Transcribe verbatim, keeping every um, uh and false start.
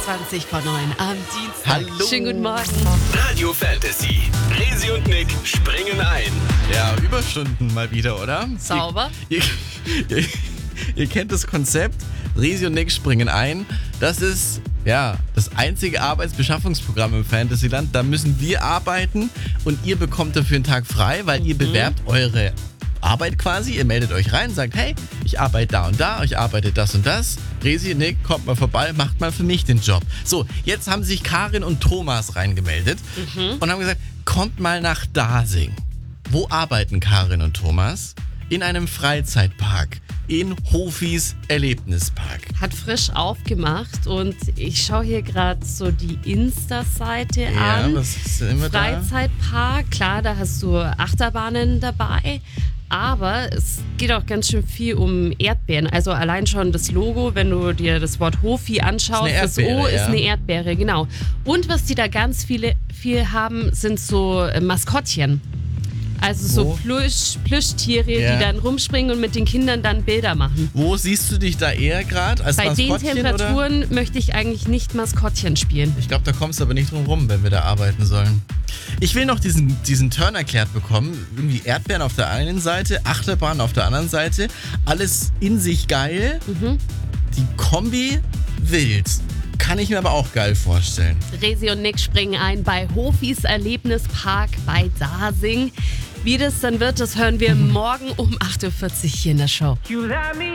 zwanzig vor neun am Dienstag. Hallo. Schönen guten Morgen. Radio Fantasy. Resi und Nick springen ein. Ja, Überstunden mal wieder, oder? Sauber. Ihr, ihr, ihr kennt das Konzept. Resi und Nick springen ein. Das ist ja das einzige Arbeitsbeschaffungsprogramm im Fantasyland. Da müssen wir arbeiten und ihr bekommt dafür einen Tag frei, weil ihr bewerbt eure Arbeit quasi. Ihr meldet euch rein, sagt, hey, ich arbeite da und da, ich arbeite das und das. Resi, Nick, kommt mal vorbei, macht mal für mich den Job. So, jetzt haben sich Karin und Thomas reingemeldet und haben gesagt, kommt mal nach Dasing. Wo arbeiten Karin und Thomas? In einem Freizeitpark. In Hofis Erlebnispark. Hat frisch aufgemacht und ich schaue hier gerade so die Insta-Seite Ja, an. was ist denn immer da? Freizeitpark, klar, da hast du Achterbahnen dabei. Aber es geht auch ganz schön viel um Erdbeeren. Also allein schon das Logo, wenn du dir das Wort Hofi anschaust, Ist eine das O Erdbeere, ist ja. eine Erdbeere, genau. Und was die da ganz viele, viel haben, sind so äh, Maskottchen. Also so Wo? Plüsch, Plüschtiere, Ja. die dann rumspringen und mit den Kindern dann Bilder machen. Wo siehst du dich da eher gerade? Als Bei den Maskottchen, Temperaturen oder? möchte ich eigentlich nicht Maskottchen spielen. Ich glaube, da kommst du aber nicht drum rum, wenn wir da arbeiten sollen. Ich will noch diesen, diesen Turn erklärt bekommen. Irgendwie Erdbeeren auf der einen Seite, Achterbahn auf der anderen Seite. Alles in sich geil. Die Kombi wild. Kann ich mir aber auch geil vorstellen. Resi und Nick springen ein bei Hofis Erlebnispark bei Dasing. Wie das dann wird, das hören wir morgen um acht Uhr vierzig hier in der Show. You let me